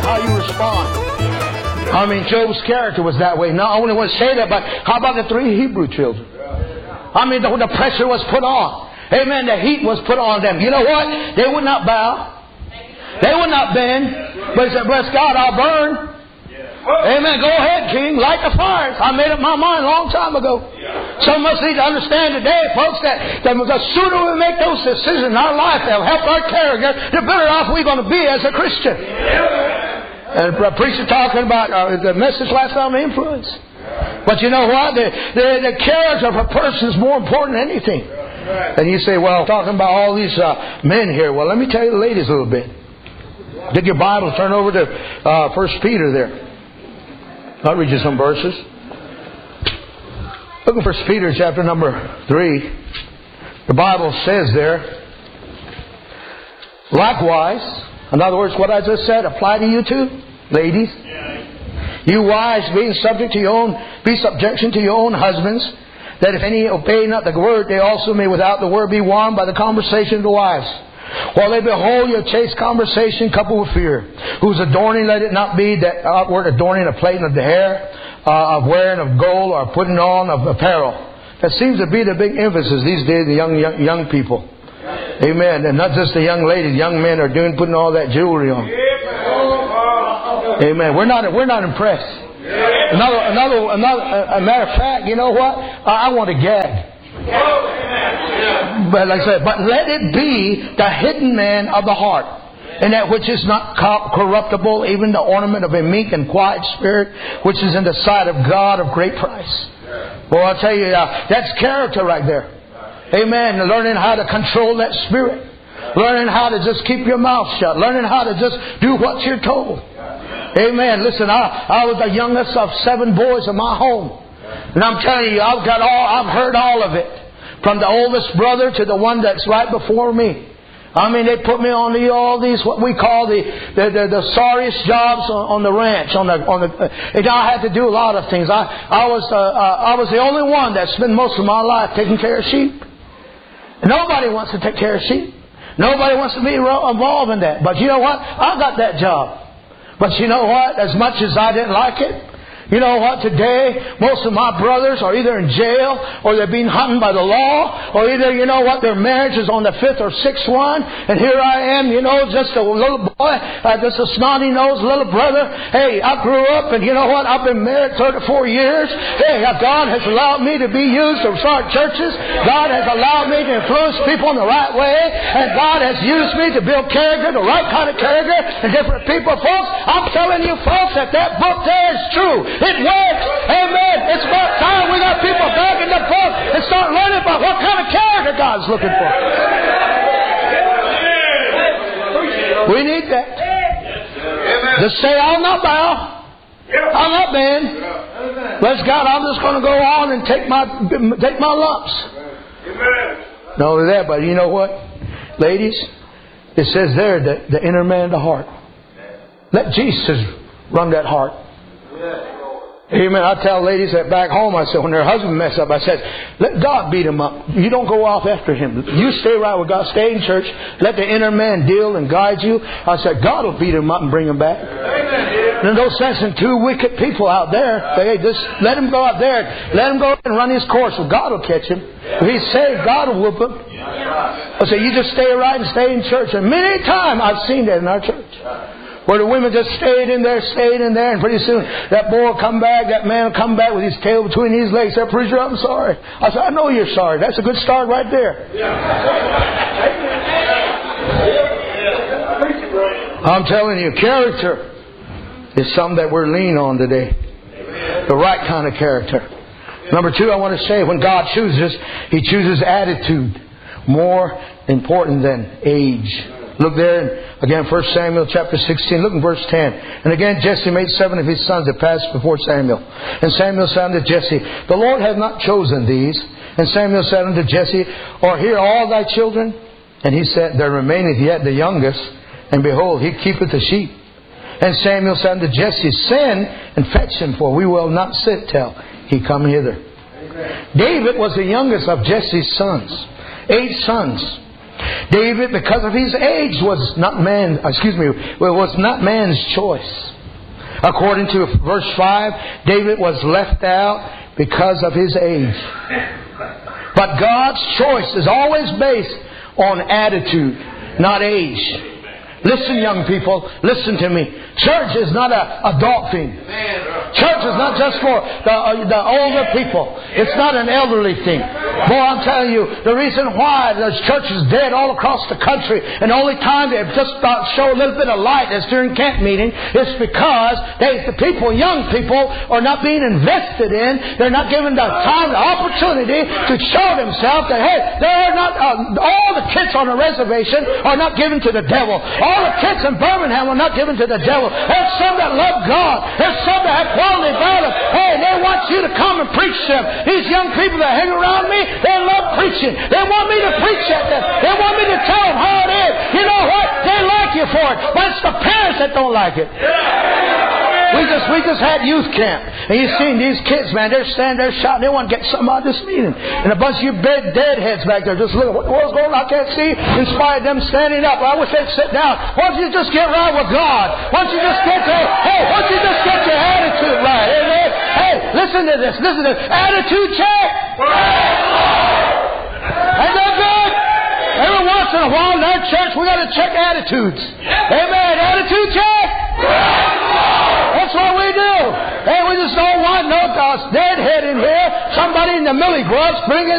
how you respond. I mean, Job's character was that way. Not only would say that, but how about the 3 Hebrew children? I mean, the pressure was put on. Amen. The heat was put on them. You know what? They would not bow. They would not bend. But he said, bless God, I'll burn. Amen. Go ahead, King. Light the fires. I made up my mind a long time ago. Some of us need to understand today, folks, that the sooner we make those decisions in our life, they'll help our character, the better off we're going to be as a Christian. And a preacher talking about the message last time, influence. But you know what? The character of a person is more important than anything. And you say, well, talking about all these men here. Well, let me tell you the ladies a little bit. Get your Bible, turn over to 1 Peter there. I'll read you some verses. Look at 1 Peter chapter number 3. The Bible says there, likewise, in other words, what I just said apply to you too, ladies. You wives, being subject to your own, be subjection to your own husbands, that if any obey not the word, they also may without the word be won by the conversation of the wives. While they behold your chaste conversation coupled with fear, whose adorning let it not be that outward adorning of plaiting of the hair, of wearing of gold, or putting on of apparel. That seems to be the big emphasis these days, the young people. Amen. And not just the young ladies, young men are putting all that jewelry on. Amen. We're not impressed. Another matter of fact, you know what? I want to gag. But like I said, but let it be the hidden man of the heart, and that which is not corruptible, even the ornament of a meek and quiet spirit, which is in the sight of God of great price. Well, I'll tell you, that's character right there. Amen. Learning how to control that spirit. Learning how to just keep your mouth shut. Learning how to just do what you're told. Amen. Listen, I was the youngest of 7 boys in my home. And I'm telling you, I've heard all of it. From the oldest brother to the one that's right before me. I mean, they put me on all these what we call the sorriest jobs on the ranch. And I had to do a lot of things. I was the only one that spent most of my life taking care of sheep. Nobody wants to take care of sheep. Nobody wants to be involved in that. But you know what? I got that job. But you know what? As much as I didn't like it, you know what? Today, most of my brothers are either in jail or they're being hunted by the law, or either, you know what, their marriage is on the 5th or 6th one. And here I am, you know, just a little boy, just a snotty-nosed little brother. Hey, I grew up and you know what? I've been married 34 years. Hey, God has allowed me to be used to start churches. God has allowed me to influence people in the right way. And God has used me to build character, the right kind of character in different people. Folks, I'm telling you folks that book there is true. It works. Amen. It's about time we got people back in the book and start learning about what kind of character God's looking for. We need that. Just say, I'll not bow. I'll not bend. Bless God, I'm just going to go on and take my lumps. Not only that, but you know what? Ladies, it says there that the inner man of the heart. Let Jesus run that heart. Amen. I tell ladies that back home, I said, when their husband mess up, I said, let God beat him up. You don't go off after him. You stay right with God. Stay in church. Let the inner man deal and guide you. I said, God will beat him up and bring him back. There's no sense in 2 wicked people out there. They just let him go out there. Let him go and run his course. Well, God will catch him. If he's saved, God will whoop him. I said, you just stay right and stay in church. And many times I've seen that in our church. Where the women just stayed in there, and pretty soon that boy will come back, that man will come back with his tail between his legs. Said, preacher, I'm sorry. I said, I know you're sorry. That's a good start right there. I'm telling you, character is something that we're leaning on today. The right kind of character. Number 2, I want to say, when God chooses, He chooses attitude more important than age. Look there, again, 1 Samuel chapter 16. Look in verse 10. And again, Jesse made 7 of his sons that passed before Samuel. And Samuel said unto Jesse, the Lord hath not chosen these. And Samuel said unto Jesse, are here all thy children? And he said, there remaineth yet the youngest, and behold, he keepeth the sheep. And Samuel said unto Jesse, send and fetch him, for we will not sit till he come hither. David was the youngest of Jesse's sons. 8 sons. David, because of his age, was not man's choice. According to verse 5, David was left out because of his age. But God's choice is always based on attitude, not age. Listen, young people, listen to me. Church is not an adult thing. Church is not just for the older people. It's not an elderly thing. Boy, I'm telling you, the reason why there's churches dead all across the country, and the only time they just show a little bit of light is during camp meeting, is because the people, young people, are not being invested in. They're not given the time, the opportunity to show themselves that, hey, they're not, all the kids on the reservation are not given to the devil. All the kids in Birmingham are not given to the devil. There's some that love God. There's some that have quality about them. Hey, they want you to come and preach to them. These young people that hang around me, they love preaching. They want me to preach at them. They want me to tell them how it is. You know what? They like you for it. But it's the parents that don't like it. We just had youth camp. And you've seen these kids, man, they're standing there shouting. They want to get something out of this meeting. And a bunch of you deadheads back there just looking, what's going on? I can't see. Inspired them standing up. I wish they'd sit down. Why don't you just get right with God? Why don't you just get your attitude right? Amen? Hey, listen to this. Listen to this. Attitude check. Ain't that good? Every once in a while in our church, we got to check attitudes. Amen. Attitude check. That's what we do. Hey, we just don't want no deadhead in here. Somebody in the millie grubs bringing